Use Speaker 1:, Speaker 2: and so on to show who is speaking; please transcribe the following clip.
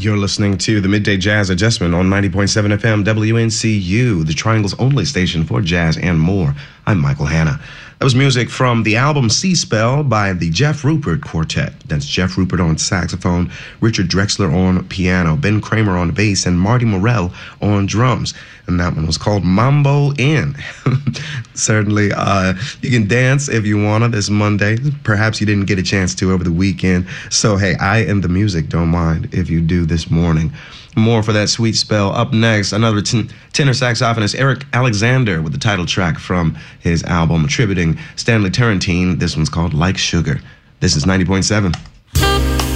Speaker 1: You're listening to the Midday Jazz Adjustment on 90.7 FM WNCU, the Triangle's only station for jazz and more. I'm Michael Hanna. That was music from the album Sea Spell by the Jeff Rupert Quartet. That's Jeff Rupert on saxophone, Richard Drexler on piano, Ben Kramer on bass, and Marty Morell on drums. And that one was called Mambo Inn. Certainly, you can dance if you want to this Monday. Perhaps you didn't get a chance to over the weekend. So, hey, I and the music don't mind if you do this morning. More for that sweet spell. Up next, another tenor saxophonist, Eric Alexander, with the title track from his album attributing Stanley Turrentine. This one's called Like Sugar. This is 90.7.